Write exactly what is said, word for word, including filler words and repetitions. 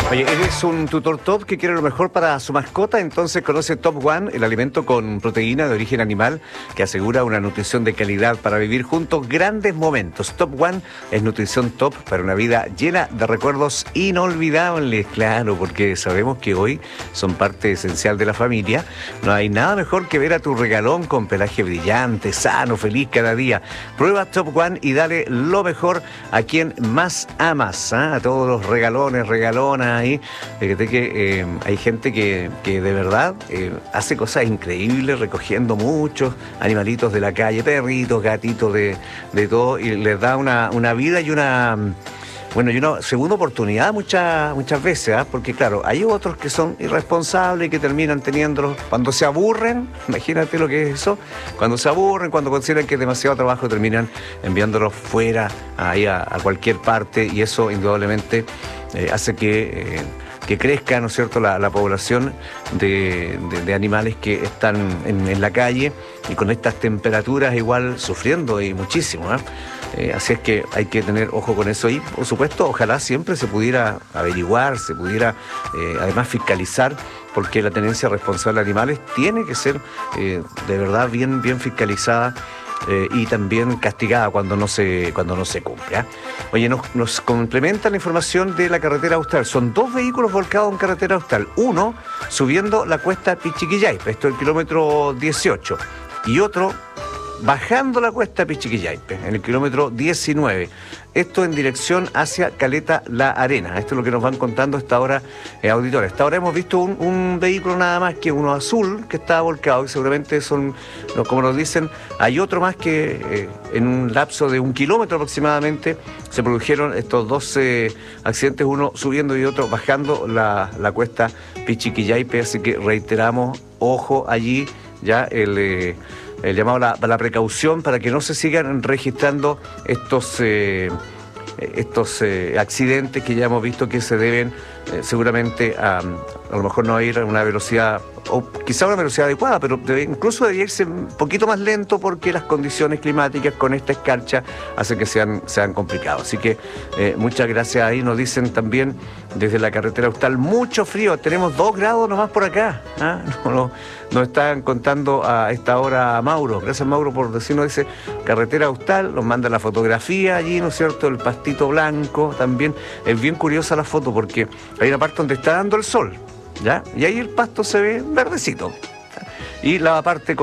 Oye, ¿eres un tutor top que quiere lo mejor para su mascota? Entonces conoce Top One, el alimento con proteína de origen animal que asegura una nutrición de calidad para vivir juntos grandes momentos. Top One es nutrición top para una vida llena de recuerdos inolvidables, claro, porque sabemos que hoy son parte esencial de la familia. No hay nada mejor que ver a tu regalón con pelaje brillante, sano, feliz cada día. Prueba Top One y dale lo mejor a quien más amas, ¿eh? A todos los regalones, regalonas. Ahí, fíjate que eh, hay gente que, que de verdad eh, hace cosas increíbles recogiendo muchos animalitos de la calle, perritos, gatitos, de, de todo, y les da una, una vida y una... Bueno, y una segunda oportunidad muchas muchas veces, ¿eh? Porque claro, hay otros que son irresponsables y que terminan teniéndolos cuando se aburren, imagínate lo que es eso, cuando se aburren, cuando consideran que es demasiado trabajo, terminan enviándolos fuera, ahí a, a cualquier parte, y eso indudablemente eh, hace que... Eh, que crezca, ¿no es cierto?, la, la población de, de, de animales que están en, en la calle y con estas temperaturas igual sufriendo y muchísimo, ¿eh? Eh, así es que hay que tener ojo con eso y, por supuesto, ojalá siempre se pudiera averiguar, se pudiera eh, además fiscalizar, porque la tenencia responsable de animales tiene que ser eh, de verdad bien, bien fiscalizada. Eh, y también castigada cuando no se cuando no se cumple, ¿eh? Oye, nos, nos complementa la información de la carretera austral. Son dos vehículos volcados en carretera austral. Uno subiendo la cuesta Pichiquillaipe, esto es el kilómetro dieciocho, y otro bajando la cuesta Pichiquillaipe, en el kilómetro diecinueve. Esto en dirección hacia Caleta La Arena. Esto es lo que nos van contando hasta ahora, eh, auditores. Hasta ahora hemos visto un, un vehículo nada más, que uno azul que está volcado, y seguramente son, como nos dicen, hay otro más que eh, en un lapso de un kilómetro aproximadamente se produjeron estos dos eh, accidentes, uno subiendo y otro bajando la, la cuesta Pichiquillaipe. Así que reiteramos, ojo allí, ya el... Eh, el llamado a la, a la precaución para que no se sigan registrando estos eh, estos eh, accidentes que ya hemos visto que se deben eh, seguramente a, a lo mejor no ir a una velocidad, o quizá una velocidad adecuada, pero debe, incluso debería irse un poquito más lento, porque las condiciones climáticas con esta escarcha hacen que sean, sean complicados. Así que eh, muchas gracias. Ahí nos dicen también desde la carretera austral, mucho frío, tenemos dos grados nomás por acá, ¿ah? no, no, nos están contando a esta hora Mauro. Gracias, Mauro, por decirnos. Dice carretera austral, nos manda la fotografía allí, ¿no es cierto?, el pastito blanco también. Es bien curiosa la foto porque hay una parte donde está dando el sol, ¿ya? Y ahí el pasto se ve verdecito, y la parte